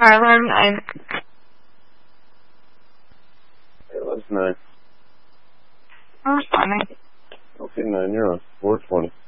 Alright, we're on 9. Yeah, that's 9. I'm responding. Okay, 9, you're on. 420.